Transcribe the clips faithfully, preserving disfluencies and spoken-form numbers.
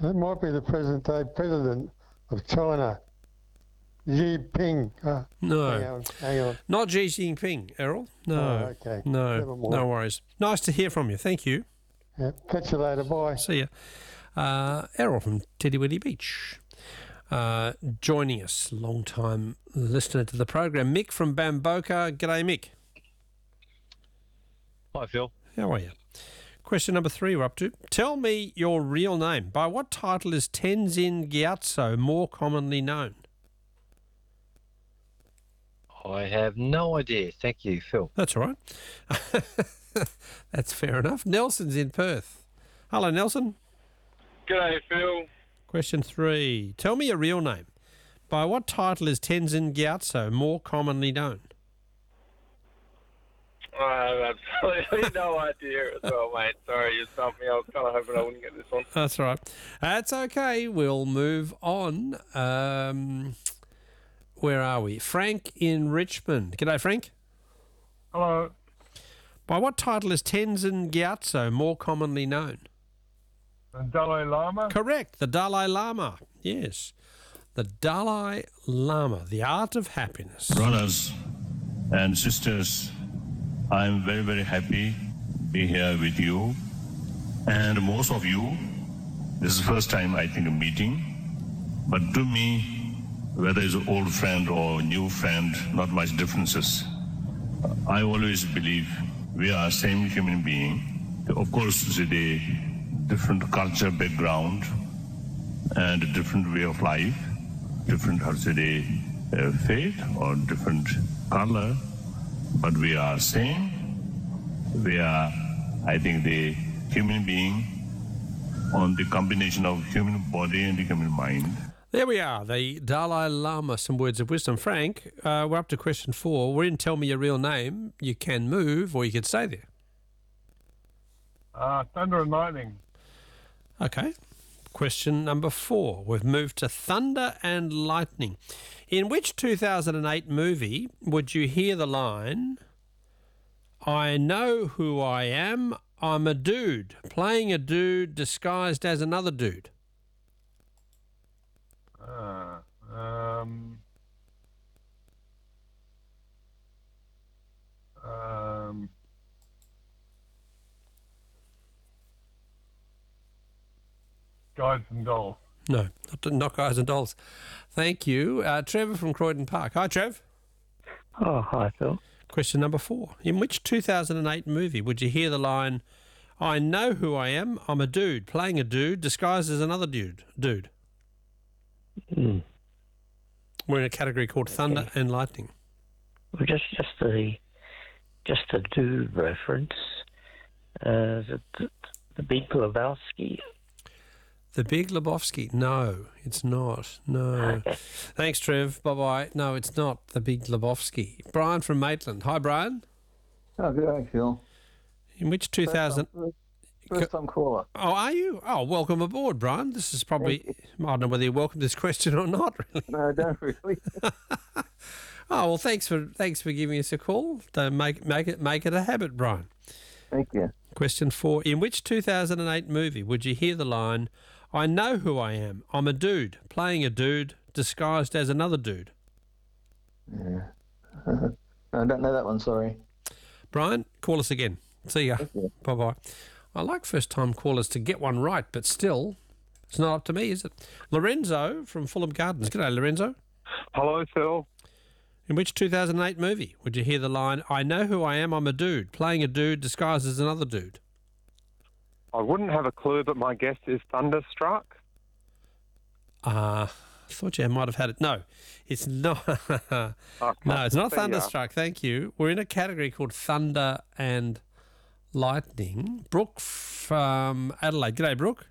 It might be the present-day president of China, Xi Jinping. Uh, No. Hang on, hang on. Not Xi Jinping, Errol. No. Oh, okay. No. Never mind. No worries. Nice to hear from you. Thank you. Yeah, catch you later. Bye. See ya. Uh, Errol from Teddy Weddy Beach. Uh, joining us, long-time listener to the program, Mick from Bamboka. G'day, Mick. Hi, Phil. How are you? Question number three we're up to. Tell me your real name. By what title is Tenzin Gyatso more commonly known? I have no idea. Thank you, Phil. That's all right. That's fair enough. Nelson's in Perth. Hello, Nelson. G'day, Phil. Question three. Tell me your real name. By what title is Tenzin Gyatso more commonly known? I have absolutely no idea as well, mate. Sorry, you stumped me. I was kind of hoping I wouldn't get this one. That's all right. That's okay. We'll move on. Um, where are we? Frank in Richmond. G'day, Frank. Hello. By what title is Tenzin Gyatso more commonly known? The Dalai Lama? Correct. The Dalai Lama. Yes. The Dalai Lama, the art of happiness. Brothers and sisters, I'm very, very happy to be here with you. And most of you, this is the first time I think a meeting. But to me, whether it's an old friend or new friend, not much differences. I always believe we are same human being. Of course, it's a different culture background and a different way of life, different how to say, uh, faith or different color, but we are same. We are, I think, the human being on the combination of human body and the human mind. There we are, the Dalai Lama, some words of wisdom. Frank, uh, we're up to question four. We're in Tell Me Your Real Name. You can move or you can stay there. Uh, Thunder and Lightning. Okay. Question number four. We've moved to Thunder and Lightning. In which two thousand eight movie would you hear the line, I know who I am, I'm a dude, playing a dude disguised as another dude? Uh, um, um, Guys and Dolls. No, not, not Guys and Dolls. Thank you. Uh, Trevor from Croydon Park. Hi, Trev. Oh, hi, Phil. Question number four. In which two thousand eight movie would you hear the line, I know who I am, I'm a dude, playing a dude disguised as another dude? Dude. Hmm. We're in a category called Thunder Okay. and Lightning. Well, just just the just the dude reference. Uh, the, the, the Big Lebowski. The Big Lebowski. No, it's not. No. Okay. Thanks, Trev. Bye-bye. No, it's not The Big Lebowski. Brian from Maitland. Hi, Brian. Oh, good day, Phil. In which two thousand... First, first time caller. Oh, are you? Oh, welcome aboard, Brian. This is probably... I don't know whether you welcome this question or not, really. No, don't really. Oh, well, thanks for thanks for giving us a call. Don't make, make, it, make it a habit, Brian. Thank you. Question four. In which two thousand eight movie would you hear the line, I know who I am, I'm a dude, playing a dude, disguised as another dude? Yeah. I don't know that one, sorry. Brian, call us again. See ya. you. Bye-bye. I like first-time callers to get one right, but still, it's not up to me, is it? Lorenzo from Fulham Gardens. G'day, Lorenzo. Hello, Phil. In which two thousand eight movie would you hear the line, I know who I am, I'm a dude, playing a dude disguised as another dude? I wouldn't have a clue, but my guess is Thunderstruck. Uh, I thought you might have had it. No, it's not. Oh, No, it's not there you are. Thunderstruck, thank you. We're in a category called Thunder and Lightning. Brooke from Adelaide. G'day, Brooke.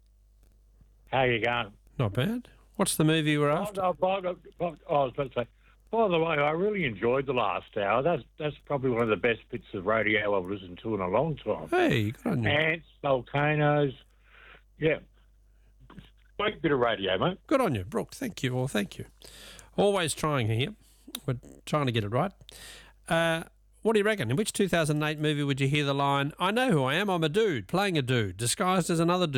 How you going? Not bad. What's the movie we're Oh, after? no, by the- by- I was about to say, by the way, I really enjoyed the last hour. That's that's probably one of the best bits of radio I've listened to in a long time. Hey, good on you. Ants, volcanoes, yeah. Great bit of radio, mate. Good on you, Brooke. Thank you. Well, thank you. Always trying here. We're trying to get it right. Uh, what do you reckon? In which two thousand eight movie would you hear the line, I know who I am, I'm a dude, playing a dude, disguised as another dude?